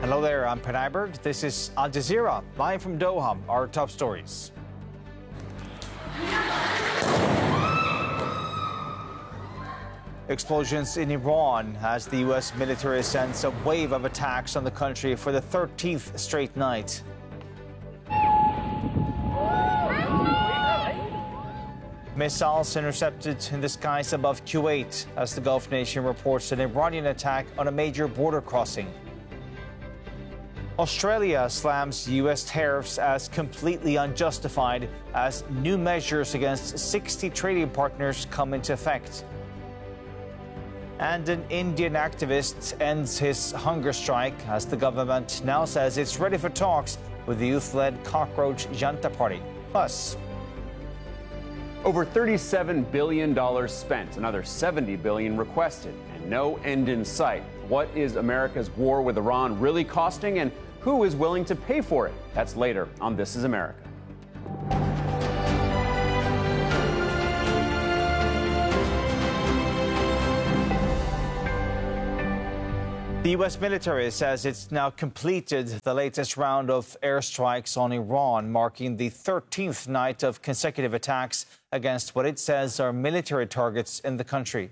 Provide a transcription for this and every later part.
Hello there, I'm Pen Iberg. This is Al Jazeera, live from Doha. Our top stories. Explosions in Iran as the U.S. military sends a wave of attacks on the country for the 13th straight night. Missiles intercepted in the skies above Kuwait as the Gulf nation reports an Iranian attack on a major border crossing. Australia slams U.S. tariffs as completely unjustified as new measures against 60 trading partners come into effect. And an Indian activist ends his hunger strike as the government now says it's ready for talks with the youth-led Cockroach Janta Party. Plus, over $37 billion spent, another $70 billion requested, and no end in sight. What is America's war with Iran really costing, and who is willing to pay for it? That's later on This is America. The U.S. military says it's now completed the latest round of airstrikes on Iran, marking the 13th night of consecutive attacks against what it says are military targets in the country.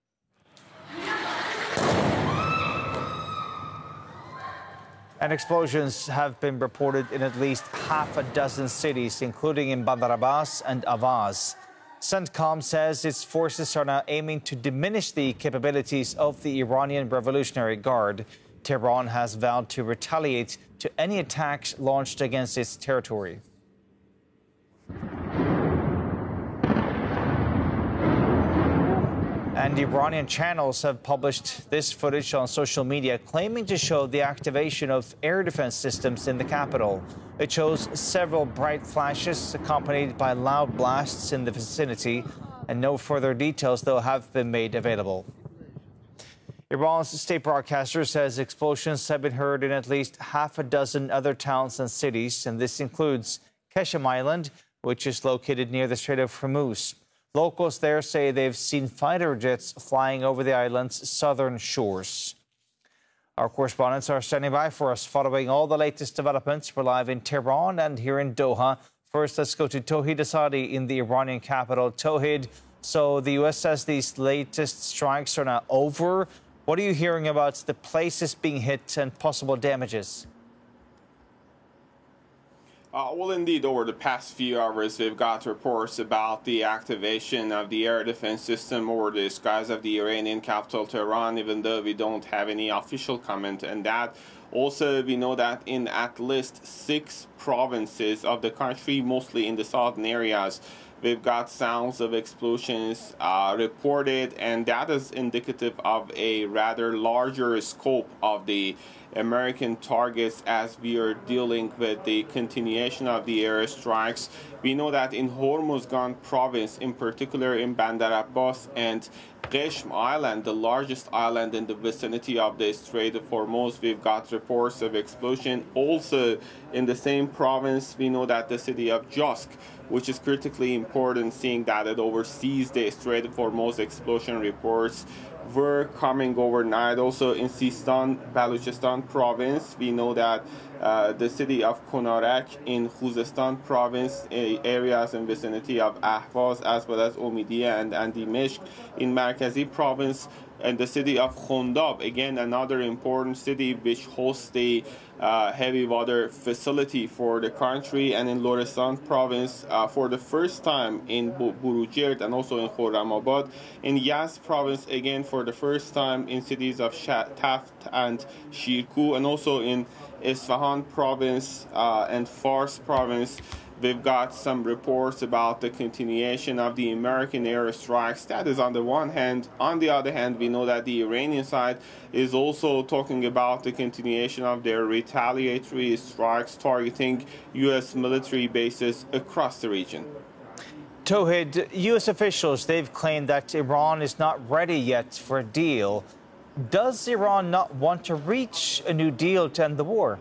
And explosions have been reported in at least half a dozen cities, including in Bandar Abbas and Avaz. CENTCOM says its forces are now aiming to diminish the capabilities of the Iranian Revolutionary Guard. Tehran has vowed to retaliate to any attacks launched against its territory. And Iranian channels have published this footage on social media, claiming to show the activation of air defense systems in the capital. It shows several bright flashes accompanied by loud blasts in the vicinity, and no further details, though, have been made available. Iran's state broadcaster says explosions have been heard in at least half a dozen other towns and cities, and this includes Keshem Island, which is located near the Strait of Hormuz. Locals there say they've seen fighter jets flying over the island's southern shores. Our correspondents are standing by for us, following all the latest developments. We're live in Tehran and here in Doha. First, let's go to Tauhid Asadi in the Iranian capital. Tauhid, so the U.S. says these latest strikes are now over. What are you hearing about the places being hit and possible damages? Well, indeed, over the past few hours, we've got reports about the activation of the air defense system over the skies of the Iranian capital, Tehran, even though we don't have any official comment on that. Also, we know that in at least 6 provinces of the country, mostly in the southern areas, we've got sounds of explosions reported, and that is indicative of a rather larger scope of the American targets as we are dealing with the continuation of the airstrikes. We know that in Hormuzgan province, in particular in Bandar Abbas and Qeshm Island, the largest island in the vicinity of the Strait of Hormuz, we've got reports of explosion. Also in the same province, we know that the city of Josk, which is critically important, seeing that it oversees the Strait of Hormuz, explosion reports were coming overnight. Also in Sistan, Balochistan province, we know that the city of Konarak in Khuzestan province, areas in vicinity of Ahvaz, as well as Omidiya and Dimishk in Markazi province, and the city of Khondab, again another important city which hosts the heavy water facility for the country, and in Lorestan province for the first time in Burujerd and also in Khorramabad. In Yazd province, again for the first time in cities of Taft and Shirkuh, and also in Isfahan province and Fars province. We've got some reports about the continuation of the American airstrikes. That is on the one hand. On the other hand, we know that the Iranian side is also talking about the continuation of their retaliatory strikes targeting U.S. military bases across the region. Tauhid, U.S. officials, they've claimed that Iran is not ready yet for a deal. Does Iran not want to reach a new deal to end the war?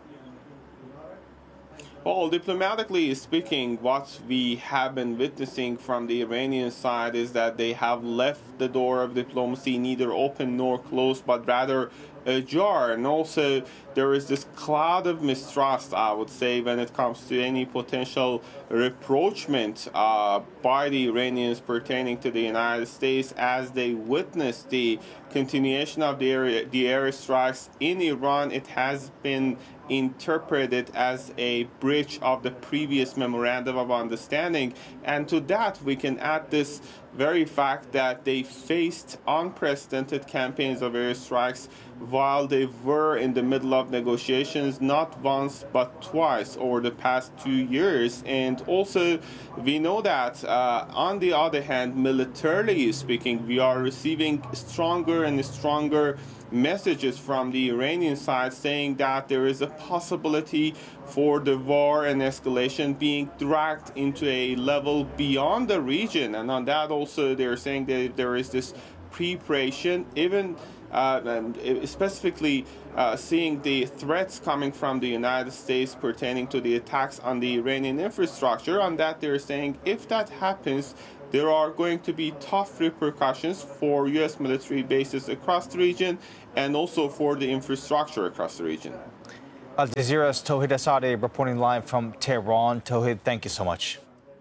Well, diplomatically speaking, what we have been witnessing from the Iranian side is that they have left the door of diplomacy neither open nor closed, but rather ajar. And also, there is this cloud of mistrust, I would say, when it comes to any potential rapprochement by the Iranians pertaining to the United States as they witness the continuation of the airstrikes in Iran. It has been interpreted as a breach of the previous memorandum of understanding. And to that, we can add this very fact that they faced unprecedented campaigns of airstrikes while they were in the middle of negotiations, not once but twice over the past 2 years. And also, we know that on the other hand, militarily speaking, we are receiving stronger and stronger messages from the Iranian side saying that there is a possibility for the war and escalation being dragged into a level beyond the region. And on that also, they're saying that there is this preparation, even specifically seeing the threats coming from the United States pertaining to the attacks on the Iranian infrastructure. On that, they're saying if that happens, there are going to be tough repercussions for U.S. military bases across the region and also for the infrastructure across the region. Al Jazeera's Tauhid Asadi reporting live from Tehran. Tauhid, thank you so much.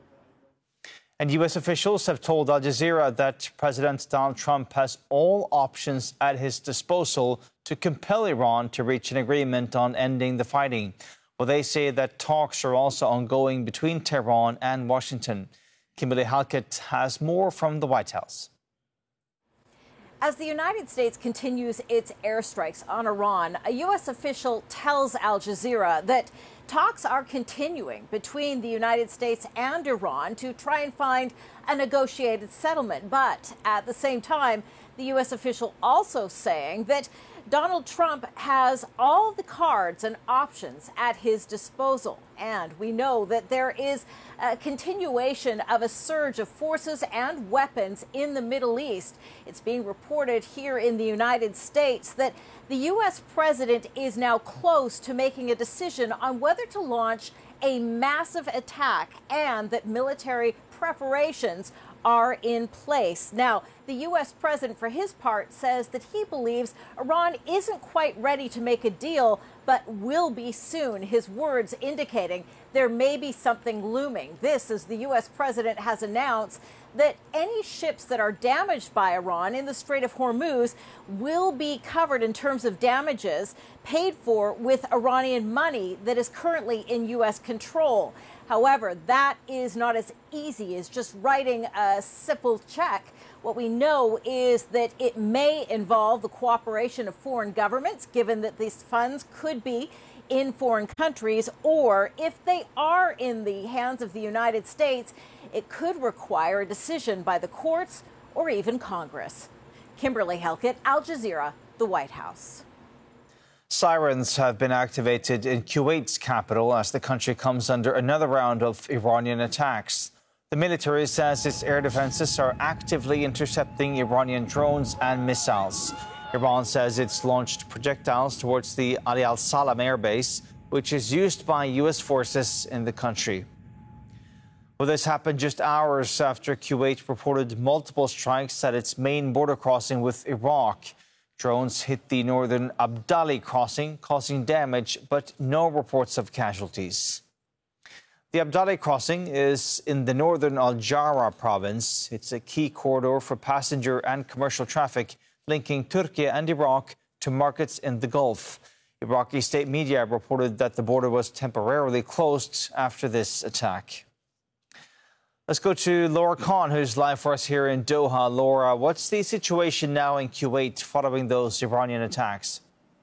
And U.S. officials have told Al Jazeera that President Donald Trump has all options at his disposal to compel Iran to reach an agreement on ending the fighting. Well, they say that talks are also ongoing between Tehran and Washington. Kimberly Halkett has more from the White House. As the United States continues its airstrikes on Iran, a U.S. official tells Al Jazeera that talks are continuing between the United States and Iran to try and find a negotiated settlement. But at the same time, the U.S. official also saying that Donald Trump has all the cards and options at his disposal. And we know that there is a continuation of a surge of forces and weapons in the Middle East. It's being reported here in the United States that the U.S. president is now close to making a decision on whether to launch a massive attack and that military preparations are in place. Now, the U.S. president, for his part, says that he believes Iran isn't quite ready to make a deal, but will be soon. His words indicating there may be something looming. This, as the U.S. president has announced that any ships that are damaged by Iran in the Strait of Hormuz will be covered in terms of damages paid for with Iranian money that is currently in U.S. control. However, that is not as easy as just writing a simple check. What we know is that it may involve the cooperation of foreign governments, given that these funds could be in foreign countries, or if they are in the hands of the United States, it could require a decision by the courts or even Congress. Kimberly Halkett, Al Jazeera, the White House. Sirens have been activated in Kuwait's capital as the country comes under another round of Iranian attacks. The military says its air defenses are actively intercepting Iranian drones and missiles. Iran says it's launched projectiles towards the Ali al-Salam airbase, which is used by U.S. forces in the country. Well, this happened just hours after Kuwait reported multiple strikes at its main border crossing with Iraq. Drones hit the northern Abdali crossing, causing damage, but no reports of casualties. The Abdali crossing is in the northern Al-Jara province. It's a key corridor for passenger and commercial traffic linking Turkey and Iraq to markets in the Gulf. Iraqi state media reported that the border was temporarily closed after this attack. Let's go to Laura Khan, who's live for us here in Doha. Laura, what's the situation now in Kuwait following those Iranian attacks?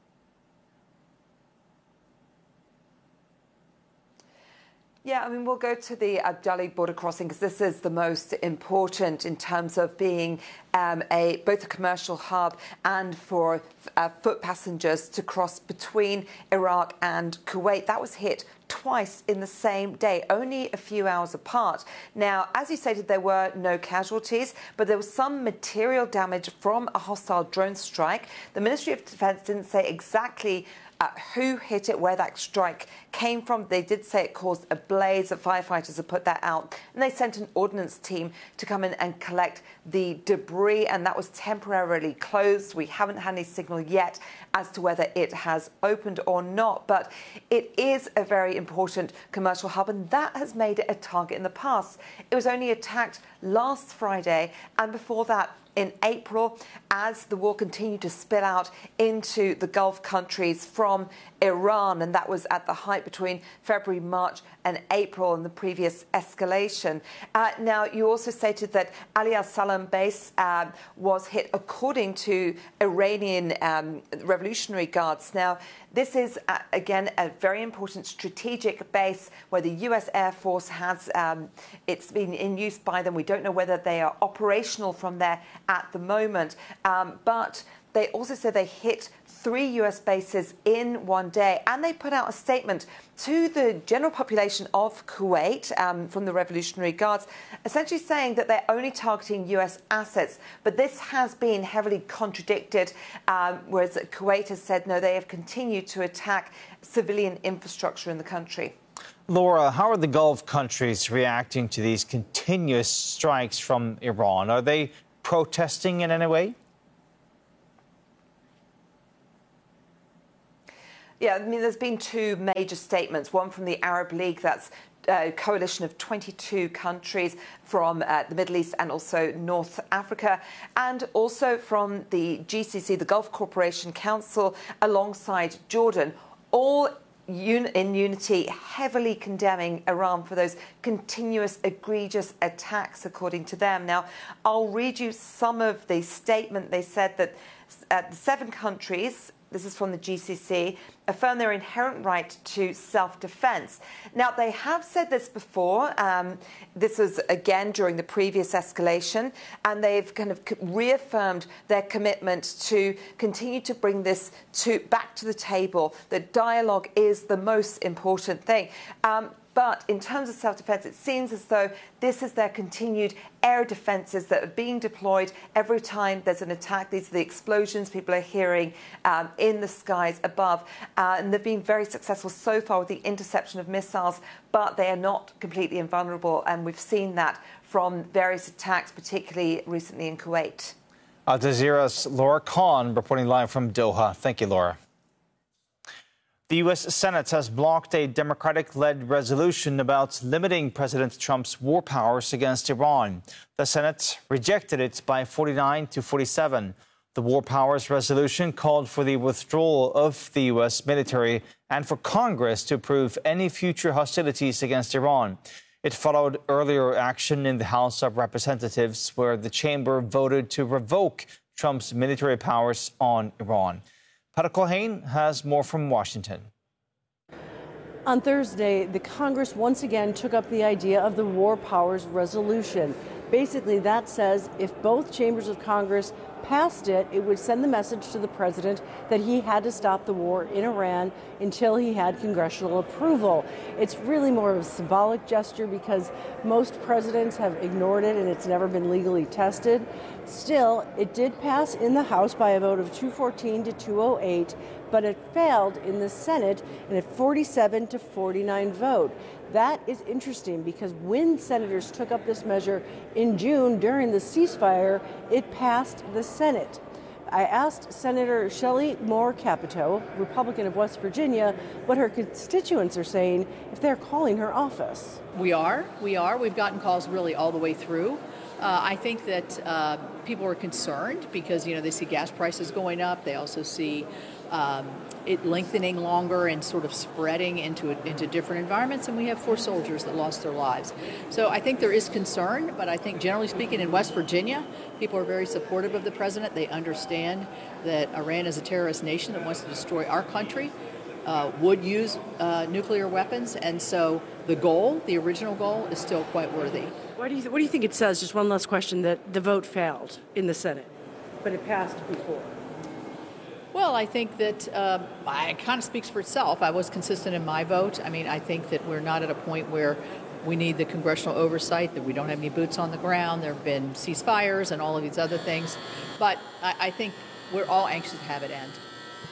Yeah, I mean, we'll go to the Abdali border crossing because this is the most important in terms of being both a commercial hub and for foot passengers to cross between Iraq and Kuwait. That was hit twice in the same day, only a few hours apart. Now, as you stated, there were no casualties, but there was some material damage from a hostile drone strike. The Ministry of Defense didn't say exactly who hit it, where that strike came from. They did say it caused a blaze. That firefighters have put that out, and they sent an ordnance team to come in and collect the debris, and that was temporarily closed. We haven't had any signal yet as to whether it has opened or not, but it is a very important commercial hub, and that has made it a target in the past. It was only attacked last Friday, and before that in April, as the war continued to spill out into the Gulf countries from Iran, and that was at the height between February, March and April in the previous escalation. Now, you also stated that Ali al-Salam base was hit according to Iranian Revolutionary Guards. Now, this is, again, a very important strategic base where the U.S. Air Force has, it's been in use by them. We don't know whether they are operational from there at the moment, but they also said they hit 3 U.S. bases in one day, and they put out a statement to the general population of Kuwait from the Revolutionary Guards, essentially saying that they're only targeting U.S. assets. But this has been heavily contradicted, whereas Kuwait has said, no, they have continued to attack civilian infrastructure in the country. Laura, how are the Gulf countries reacting to these continuous strikes from Iran? Are they protesting in any way? Yeah, I mean, there's been 2 major statements, one from the Arab League, that's a coalition of 22 countries from the Middle East and also North Africa, and also from the GCC, the Gulf Cooperation Council, alongside Jordan, all in unity, heavily condemning Iran for those continuous, egregious attacks, according to them. Now, I'll read you some of the statement. They said that the 7 countries, this is from the GCC, affirm their inherent right to self-defense. Now, they have said this before. This was, again, during the previous escalation, and they've kind of reaffirmed their commitment to continue to bring this back to the table, that dialogue is the most important thing. But in terms of self-defense, it seems as though this is their continued air defenses that are being deployed every time there's an attack. These are the explosions people are hearing in the skies above. And they've been very successful so far with the interception of missiles, but they are not completely invulnerable. And we've seen that from various attacks, particularly recently in Kuwait. Al Jazeera's Laura Khan reporting live from Doha. Thank you, Laura. The U.S. Senate has blocked a Democratic-led resolution about limiting President Trump's war powers against Iran. The Senate rejected it by 49 to 47. The war powers resolution called for the withdrawal of the U.S. military and for Congress to approve any future hostilities against Iran. It followed earlier action in the House of Representatives, where the chamber voted to revoke Trump's military powers on Iran. Pat Culhane has more from Washington. On Thursday, the Congress once again took up the idea of the War Powers Resolution. Basically, that says if both chambers of Congress passed it, it would send the message to the president that he had to stop the war in Iran until he had congressional approval. It's really more of a symbolic gesture because most presidents have ignored it and it's never been legally tested. Still, it did pass in the House by a vote of 214 to 208, but it failed in the Senate in a 47 to 49 vote. That is interesting because when senators took up this measure in June during the ceasefire, it passed the Senate. I asked Senator Shelley Moore Capito, Republican of West Virginia, what her constituents are saying if they're calling her office. We are. We've gotten calls really all the way through. I think that people are concerned because, they see gas prices going up. They also see it lengthening longer and sort of spreading into different environments. And we have 4 soldiers that lost their lives. So I think there is concern, but I think generally speaking in West Virginia, people are very supportive of the president. They understand that Iran is a terrorist nation that wants to destroy our country, would use nuclear weapons. And so the original goal is still quite worthy. What do you think it says, just one last question, that the vote failed in the Senate, but it passed before? Well, I think that it kind of speaks for itself. I was consistent in my vote. I mean, I think that we're not at a point where we need the congressional oversight, that we don't have any boots on the ground. There have been ceasefires and all of these other things. But I think we're all anxious to have it end.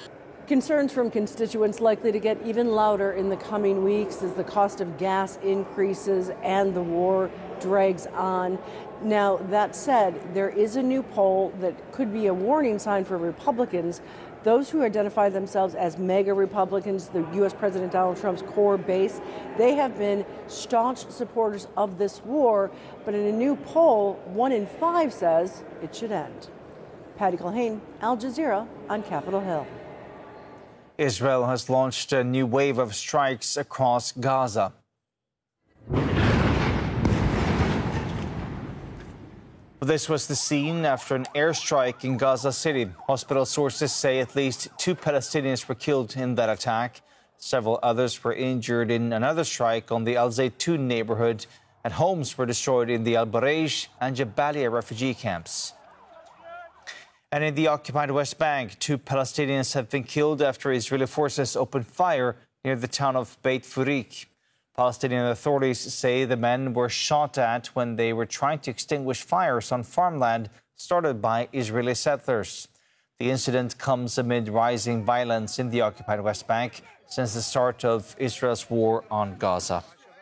Concerns from constituents likely to get even louder in the coming weeks as the cost of gas increases and the war drags on. Now, that said, there is a new poll that could be a warning sign for Republicans. Those who identify themselves as MAGA Republicans, the U.S. President Donald Trump's core base, they have been staunch supporters of this war. But in a new poll, 1 in 5 says it should end. Patty Culhane, Al Jazeera on Capitol Hill. Israel has launched a new wave of strikes across Gaza. This was the scene after an airstrike in Gaza City. Hospital sources say at least 2 Palestinians were killed in that attack. Several others were injured in another strike on the Al Zaytun neighborhood, and homes were destroyed in the Al Barej and Jabalia refugee camps. And in the occupied West Bank, 2 Palestinians have been killed after Israeli forces opened fire near the town of Beit Furik. Palestinian authorities say the men were shot at when they were trying to extinguish fires on farmland started by Israeli settlers. The incident comes amid rising violence in the occupied West Bank since the start of Israel's war on Gaza.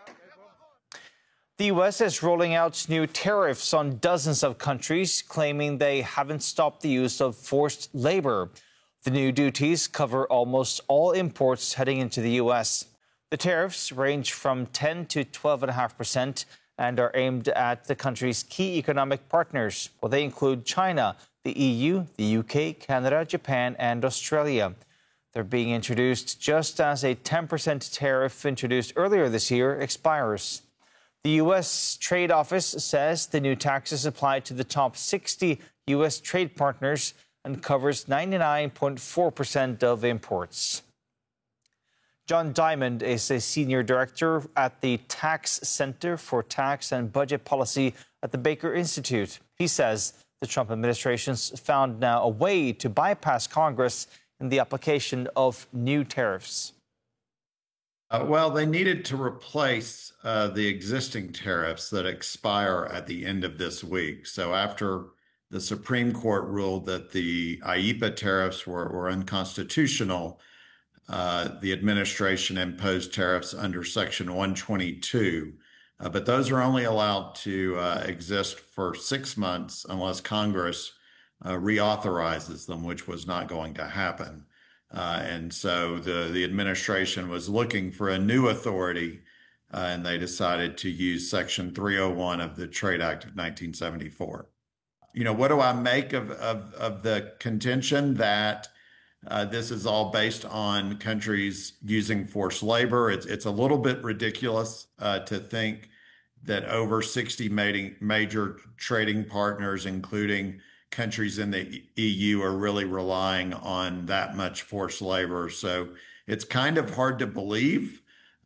The U.S. is rolling out new tariffs on dozens of countries, claiming they haven't stopped the use of forced labor. The new duties cover almost all imports heading into the U.S. The tariffs range from 10 to 12.5% and are aimed at the country's key economic partners. Well, they include China, the EU, the UK, Canada, Japan, and Australia. They're being introduced just as a 10% tariff introduced earlier this year expires. The U.S. Trade Office says the new taxes apply to the top 60 U.S. trade partners and covers 99.4% of imports. John Diamond is a senior director at the Tax Center for Tax and Budget Policy at the Baker Institute. He says the Trump administration's found now a way to bypass Congress in the application of new tariffs. Well, they needed to replace the existing tariffs that expire at the end of this week. So after the Supreme Court ruled that the IEEPA tariffs were unconstitutional, the administration imposed tariffs under Section 122. But those are only allowed to exist for 6 months unless Congress reauthorizes them, which was not going to happen. And so the administration was looking for a new authority, and they decided to use Section 301 of the Trade Act of 1974. You know, what do I make of the contention that this is all based on countries using forced labor? It's a little bit ridiculous to think that over 60 major trading partners, including countries in the EU, are really relying on that much forced labor. So it's kind of hard to believe,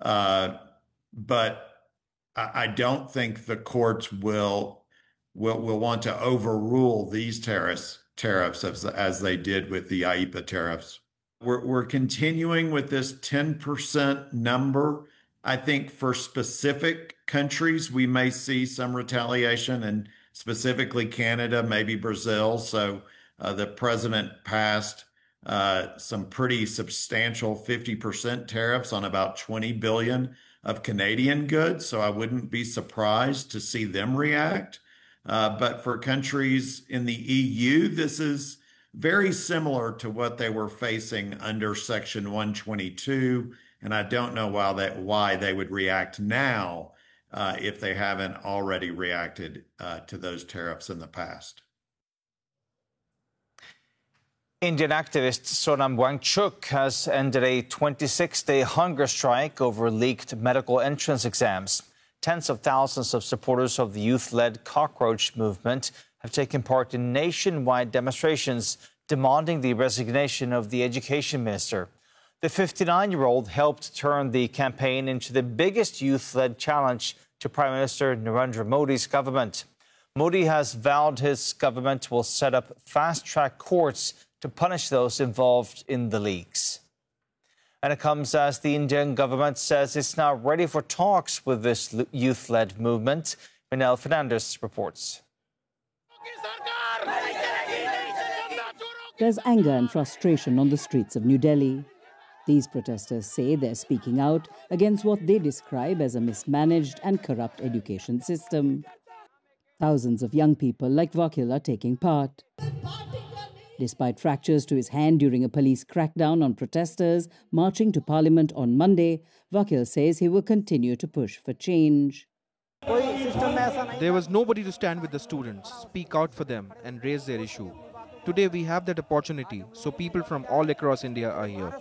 but I don't think the courts will want to overrule these tariffs as they did with the IEEPA tariffs. We're continuing with this 10% number. I think for specific countries, we may see some retaliation, and specifically Canada, maybe Brazil. So the president passed some pretty substantial 50% tariffs on about 20 billion of Canadian goods. So I wouldn't be surprised to see them react. But for countries in the EU, this is very similar to what they were facing under Section 122. And I don't know why they would react now if they haven't already reacted to those tariffs in the past. Indian activist Sonam Wangchuk has ended a 26-day hunger strike over leaked medical entrance exams. Tens of thousands of supporters of the youth-led Cockroach movement have taken part in nationwide demonstrations demanding the resignation of the education minister. The 59-year-old helped turn the campaign into the biggest youth-led challenge to Prime Minister Narendra Modi's government. Modi has vowed his government will set up fast-track courts to punish those involved in the leaks. And it comes as the Indian government says it's now ready for talks with this youth-led movement. Manel Fernandez reports. there's anger and frustration on the streets of New Delhi. These protesters say they're speaking out against what they describe as a mismanaged and corrupt education system. Thousands of young people like Vakil are taking part. Despite fractures to his hand during a police crackdown on protesters marching to Parliament on Monday, Vakil says he will continue to push for change. There was nobody to stand with the students, speak out for them and raise their issue. Today we have that opportunity, so people from all across India are here.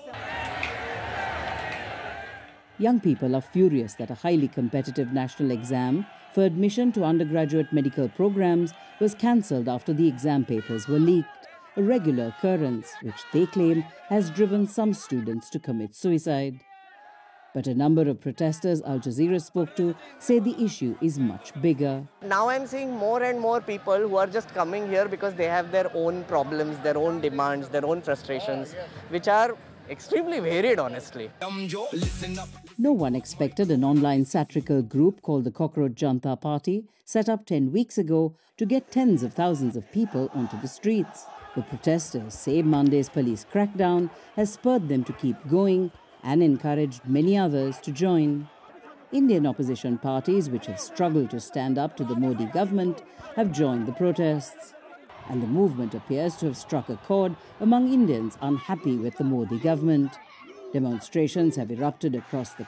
Young people are furious that a highly competitive national exam for admission to undergraduate medical programs was cancelled after the exam papers were leaked, a regular occurrence which they claim has driven some students to commit suicide. But a number of protesters Al Jazeera spoke to say the issue is much bigger. Now I'm seeing more and more people who are just coming here because they have their own problems, their own demands, their own frustrations, which are extremely varied, honestly. No one expected an online satirical group called the Cockroach Janta Party, set up 10 weeks ago, to get tens of thousands of people onto the streets. The protesters say Monday's police crackdown has spurred them to keep going and encouraged many others to join. Indian opposition parties, which have struggled to stand up to the Modi government, have joined the protests. And the movement appears to have struck a chord among Indians unhappy with the Modi government. Demonstrations have erupted across the